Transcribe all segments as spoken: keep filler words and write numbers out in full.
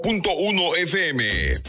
Punto uno F M.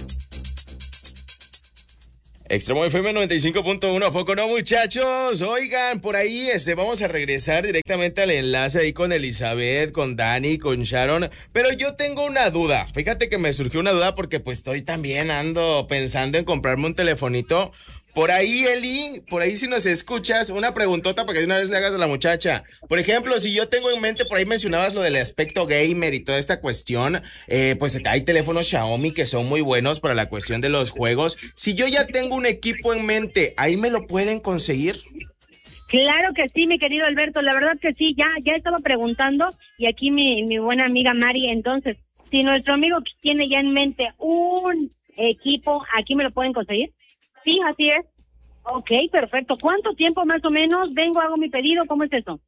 Extremo F M noventa y cinco punto uno, ¿a poco no, muchachos? Oigan, por ahí este, vamos a regresar directamente al enlace ahí con Elizabeth, con Dani, con Sharon, pero yo tengo una duda. Fíjate que me surgió una duda porque pues estoy también ando pensando en comprarme un telefonito. Por ahí, Eli, por ahí si nos escuchas, una preguntota para que de una vez le hagas a la muchacha. Por ejemplo, si yo tengo en mente, por ahí mencionabas lo del aspecto gamer y toda esta cuestión, eh, pues hay teléfonos Xiaomi que son muy buenos para la cuestión de los juegos. Si yo ya tengo un equipo en mente, ¿ahí me lo pueden conseguir? Claro que sí, mi querido Alberto, la verdad que sí, ya, ya estaba preguntando, y aquí mi, mi buena amiga Mari, entonces, si nuestro amigo tiene ya en mente un equipo, ¿aquí me lo pueden conseguir? Sí, así es. Ok, perfecto. ¿Cuánto tiempo más o menos? Vengo, hago mi pedido, ¿cómo es eso?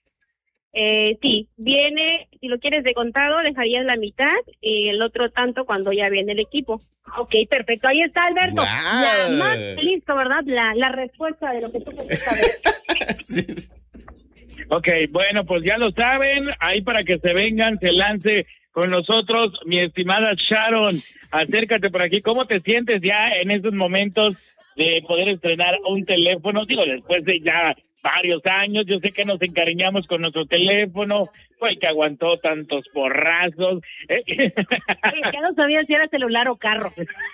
Eh, sí, viene, si lo quieres de contado, dejarías la mitad y el otro tanto cuando ya viene el equipo. Ok, perfecto. Ahí está, Alberto. Wow. Ya más listo, ¿verdad? La, la respuesta de lo que tú quieres saber. Sí. Ok, bueno, pues ya lo saben, ahí para que se vengan, se lance con nosotros, mi estimada Sharon, acércate por aquí. ¿Cómo te sientes ya en estos momentos de poder estrenar un teléfono? Digo, después de ya varios años, yo sé que nos encariñamos con nuestro teléfono, fue el que aguantó tantos porrazos. Oye, ya no sabía si era celular o carro.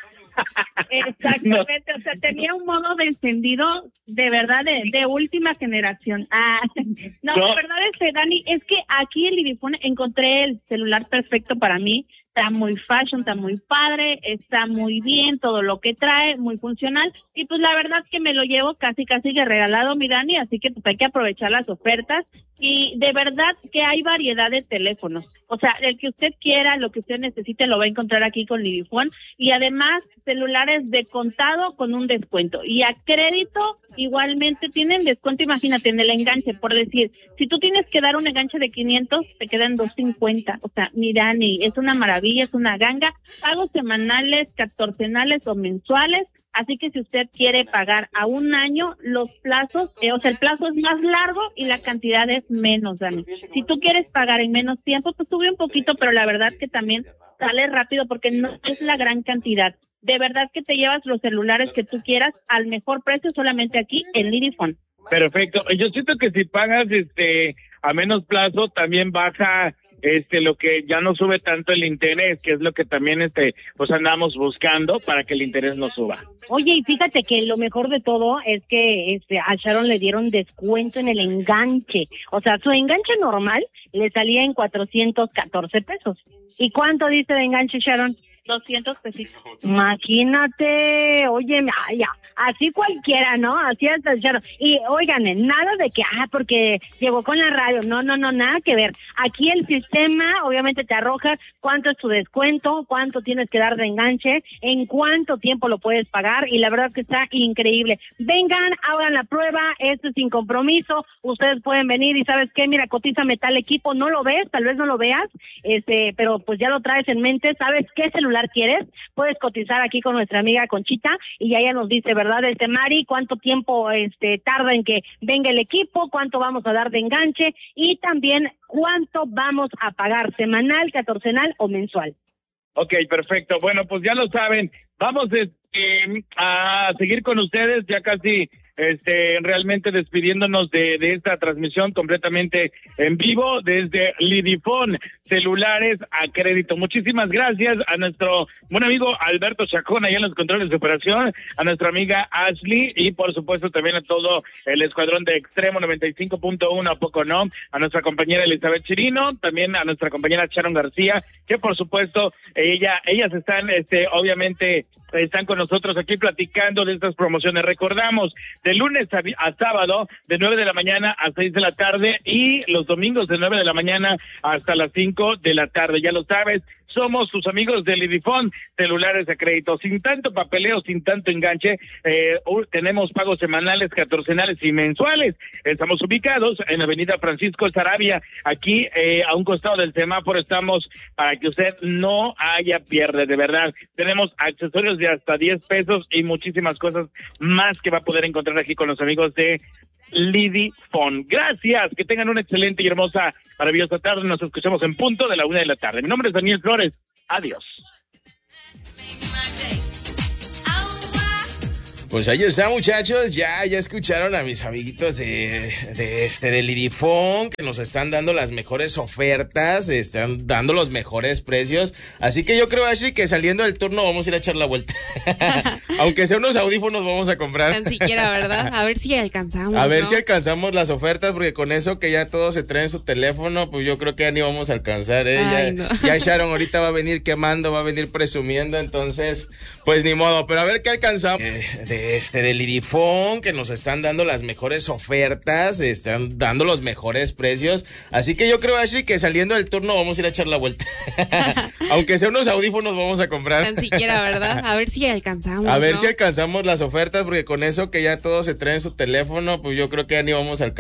Exactamente, no. O sea, tenía un modo de encendido de verdad de, de última generación. Ah, no, no, la verdad es que, Dani, es que aquí en Lidifone encontré el celular perfecto para mí. Está muy fashion, está muy padre, está muy bien, todo lo que trae, muy funcional. Y pues la verdad es que me lo llevo casi, casi que regalado, mi Dani, así que pues hay que aprovechar las ofertas. Y de verdad que hay variedad de teléfonos. O sea, el que usted quiera, lo que usted necesite, lo va a encontrar aquí con Lidifone. Y además, celulares de contado con un descuento. Y a crédito, igualmente tienen descuento, imagínate, en el enganche. Por decir, si tú tienes que dar un enganche de quinientos, te quedan doscientos cincuenta. O sea, mira, ni es una maravilla, es una ganga. Pagos semanales, catorcenales o mensuales. Así que si usted quiere pagar a un año, los plazos, eh, o sea, el plazo es más largo y la cantidad es menos, Dani. Si tú quieres pagar en menos tiempo, pues sube un poquito, pero la verdad que también sale rápido porque no es la gran cantidad. De verdad que te llevas los celulares que tú quieras al mejor precio solamente aquí en Lidifone. Perfecto. Yo siento que si pagas este a menos plazo, también baja este lo que ya no sube tanto el interés, que es lo que también este pues andamos buscando para que el interés no suba. Oye, y fíjate que lo mejor de todo es que este a Sharon le dieron descuento en el enganche. O sea, su enganche normal le salía en cuatrocientos catorce pesos. ¿Y cuánto dice de enganche, Sharon? doscientos pesitos. Imagínate, oye, ya, así cualquiera, ¿no? Así hasta Sharon. Y oigan, nada de que, ah, porque llegó con la radio. No, no, no, nada que ver. Aquí el sistema obviamente te arroja cuánto es tu descuento, cuánto tienes que dar de enganche, en cuánto tiempo lo puedes pagar, y la verdad que está increíble. Vengan, hagan la prueba, esto es sin compromiso, ustedes pueden venir y ¿sabes qué? Mira, cotízame tal equipo, no lo ves, tal vez no lo veas, este, pero pues ya lo traes en mente, ¿sabes qué celular quieres? Puedes cotizar aquí con nuestra amiga Conchita y ya ella nos dice, ¿verdad? Este, Mari, cuánto tiempo este tarda en que venga el equipo, cuánto vamos a dar de enganche y también cuánto vamos a pagar, semanal, catorcenal o mensual. Ok, perfecto. Bueno, pues ya lo saben. Vamos este, a seguir con ustedes, ya casi este realmente despidiéndonos de, de esta transmisión completamente en vivo desde Lidifone, celulares a crédito. Muchísimas gracias a nuestro buen amigo Alberto Chacón, allá en los controles de operación, a nuestra amiga Ashley y por supuesto también a todo el escuadrón de Extremo noventa y cinco punto uno, ¿a poco no? A nuestra compañera Elizabeth Chirino, también a nuestra compañera Sharon García, que por supuesto ella ellas están este obviamente están con nosotros aquí platicando de estas promociones. Recordamos, de lunes a, a sábado, de nueve de la mañana a seis de la tarde, y los domingos de nueve de la mañana hasta las cinco de la tarde. Ya lo sabes, somos tus amigos de Lidifone, celulares a crédito, sin tanto papeleo, sin tanto enganche. Eh, tenemos pagos semanales, catorcenales y mensuales. Estamos ubicados en Avenida Francisco Sarabia, aquí eh, a un costado del semáforo estamos para que usted no haya pierde, de verdad. Tenemos accesorios de hasta diez pesos y muchísimas cosas más que va a poder encontrar aquí con los amigos de Lidifone. Gracias, que tengan una excelente y hermosa, maravillosa tarde. Nos escuchamos en punto de la una de la tarde. Mi nombre es Daniel Flores. Adiós. Pues ahí está, muchachos, ya, ya escucharon a mis amiguitos de, de este, de Lidifón, que nos están dando las mejores ofertas, están dando los mejores precios, así que yo creo, Ashley, que saliendo del turno vamos a ir a echar la vuelta. Aunque sea unos audífonos vamos a comprar. Tan siquiera, ¿verdad? A ver si alcanzamos, A ver ¿no? si alcanzamos las ofertas, porque con eso que ya todos se traen su teléfono, pues yo creo que ya ni vamos a alcanzar, ¿eh? Ay, ya, no. ya Sharon ahorita va a venir quemando, va a venir presumiendo, entonces, pues ni modo, pero a ver qué alcanzamos. Eh, de este, de Lidifón, que nos están dando las mejores ofertas, están dando los mejores precios, así que yo creo, Ashley, que saliendo del turno vamos a ir a echar la vuelta. Aunque sea unos audífonos vamos a comprar. Tan siquiera, ¿verdad? A ver si alcanzamos, A ver ¿no? si alcanzamos las ofertas, porque con eso que ya todos se traen su teléfono, pues yo creo que ya ni vamos a alcanzar.